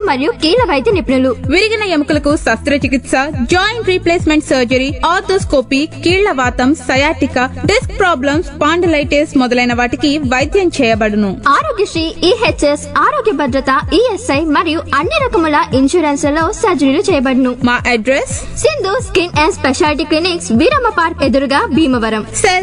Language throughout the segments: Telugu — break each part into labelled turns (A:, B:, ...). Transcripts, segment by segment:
A: మరియు కీళ్ళ వైద్య నిపుణులు.
B: విరిగిన ఎముకలకు శస్త్రచికిత్స, joint replacement surgery, arthroscopy, కీళ్లవాతం, sciatica, disc problems, spondylitis మొదలైన వాటికి వైద్యం చేయబడును.
A: ఆరోగ్యశ్రీ, ఈహెచ్ఎస్, ఆరోగ్య భద్రత, ఈఎస్ఐ మరియు అన్ని రకముల ఇన్సూరెన్స్లలో సర్జరీలు చేయబడును.
B: మా address
A: Sindhu skin and speciality clinics, Veeramma park ఎదురుగా, Bhimavaram.
B: Cell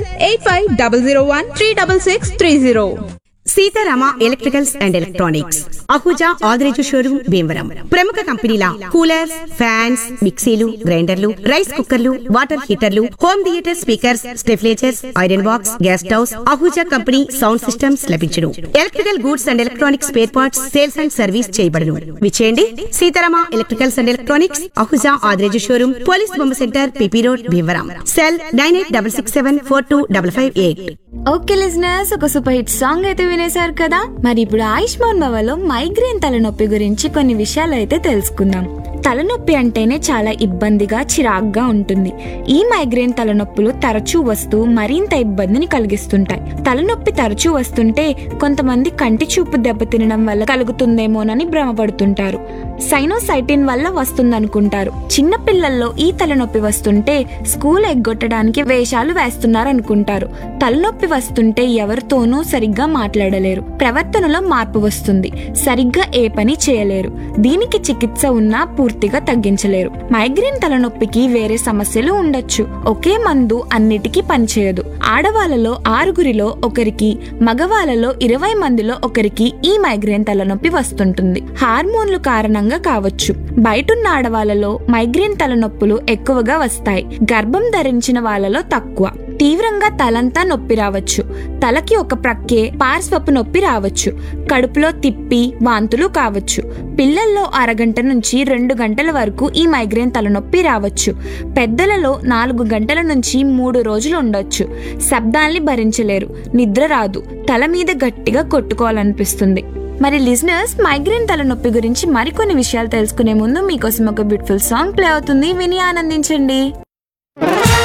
B: 8500136630.
C: Sitarama electricals and electronics, Ahuja Adireju showroom, Bhimavaram. ప్రముఖ కంపెనీల కూలర్స్, ఫ్యాన్స్, మిక్సీలు, గ్రైండర్లు, రైస్ కుక్కర్లు, water హీటర్లు, home theatre speakers, స్టెఫ్లేచర్స్, iron box, gas stoves, Ahuja company sound systems లభించును. Electrical goods and electronics spare parts sales and service చేయబడును. విచేయండి Sitarama electricals and electronics, Ahuja Adireju showroom, police బొమ్మ centre, PP road, Bhimavaram. Cell 9866742558.
D: Okay listeners, ఒక సూపర్ హిట్ సాంగ్ అయితే వినేశారు కదా. మరి ఇప్పుడు ఆయుష్మాన్ భవలో మైగ్రేన్ తలనొప్పి గురించి కొన్ని విషయాలు అయితే తెలుసుకుందాం. తలనొప్పి అంటేనే చాలా ఇబ్బందిగా, చిరాగ్గా ఉంటుంది. ఈ మైగ్రేన్ తలనొప్పులు తరచూ వస్తూ మరింత ఇబ్బందిని కలిగిస్తుంటాయి. తలనొప్పి తరచూ వస్తుంటే కొంతమంది కంటి చూపు దెబ్బతినడం వల్ల కలుగుతుందేమోనని భ్రమపడుతుంటారు. సైనోసైటిన్ వల్ల వస్తుందనుకుంటారు. చిన్న పిల్లల్లో ఈ తలనొప్పి వస్తుంటే స్కూల్ ఎగ్గొట్టడానికి వేషాలు వేస్తున్నారు అనుకుంటారు. తలనొప్పి వస్తుంటే ఎవరితోనూ సరిగ్గా మాట్లాడలేరు. ప్రవర్తనలో మార్పు వస్తుంది. సరిగ్గా ఏ పని చేయలేరు. దీనికి చికిత్స ఉన్నా పూర్తిగా తగ్గించలేరు. మైగ్రేన్ తలనొప్పికి వేరే సమస్యలు ఉండొచ్చు. ఒకే మందు అన్నిటికీ పనిచేయదు. ఆడవాళ్ళలో 6 ఒకరికి, మగవాళ్ళలో 20 మందిలో ఒకరికి ఈ మైగ్రేన్ తలనొప్పి వస్తుంటుంది. హార్మోన్లు కారణంగా కావచ్చు. బయటున్న ఆడవాళ్ళలో మైగ్రేన్ తలనొప్పులు ఎక్కువగా వస్తాయి. గర్భం ధరించిన వాళ్ళలో తక్కువ. తీవ్రంగా తలంతా నొప్పి రావచ్చు. తలకి ఒక ప్రక్కే పార్శ్వపు నొప్పి రావచ్చు. కడుపులో తిప్పి వాంతులు కావచ్చు. పిల్లల్లో 1/2 గంట నుంచి 2 గంటల వరకు ఈ మైగ్రేన్ తలనొప్పి రావచ్చు. పెద్దలలో 4 గంటల నుంచి 3 రోజులు ఉండొచ్చు. శబ్దాల్ని భరించలేరు. నిద్ర రాదు. తల మీద గట్టిగా కొట్టుకోవాలనిపిస్తుంది. మరి లిజనర్స్, మైగ్రేన్ తలనొప్పి గురించి మరికొన్ని విషయాలు తెలుసుకునే ముందు మీకోసం ఒక బ్యూటిఫుల్ సాంగ్ ప్లే అవుతుంది. విని ఆనందించండి.